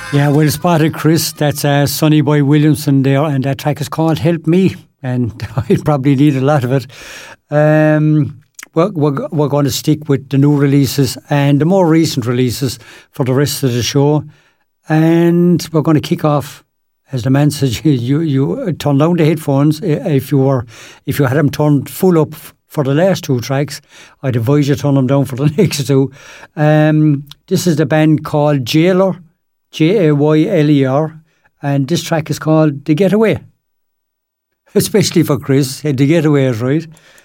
Yeah, well spotted, Chris. That's Sonny Boy Williamson there, and that track is called Help Me, and I probably need a lot of it. We're going to stick with the new releases and the more recent releases for the rest of the show, and we're going to kick off, as the man said, you turn down the headphones if you had them turned full up for the last two tracks. I'd advise you turn them down for the next two. This is the band called Jailer, Jayler, and this track is called The Getaway. Especially for Chris, The Getaway is right.